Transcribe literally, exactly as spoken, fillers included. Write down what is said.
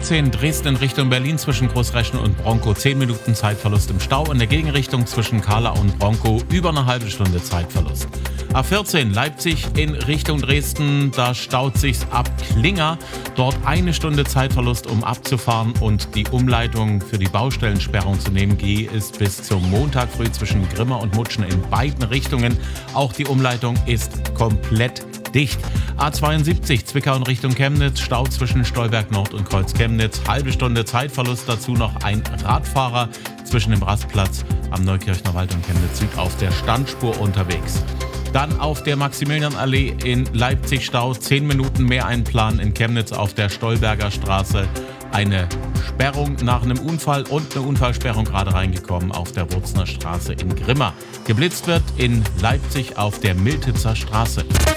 dreizehn Dresden in Richtung Berlin zwischen Großreschen und Bronkow zehn Minuten Zeitverlust im Stau. In der Gegenrichtung zwischen Kahla und Bronkow über eine halbe Stunde Zeitverlust. A vierzehn Leipzig in Richtung Dresden, da staut sich's ab Klinger. Dort eine Stunde Zeitverlust, um abzufahren und die Umleitung für die Baustellensperrung zu nehmen. G ist bis zum Montag früh zwischen Grimma und Mutschen in beiden Richtungen. Auch die Umleitung ist komplett dicht. A zweiundsiebzig Zwickau in Richtung Chemnitz, Stau zwischen Stolberg Nord und Kreuz Chemnitz, halbe Stunde Zeitverlust, dazu noch ein Radfahrer zwischen dem Rastplatz am Neukirchner Wald und Chemnitz Süd auf der Standspur unterwegs. Dann auf der Maximilianallee in Leipzig Stau, zehn Minuten mehr einplanen. In Chemnitz auf der Stolberger Straße eine Sperrung nach einem Unfall und eine Unfallsperrung gerade reingekommen auf der Wurzner Straße in Grimma. Geblitzt wird in Leipzig auf der Miltitzer Straße.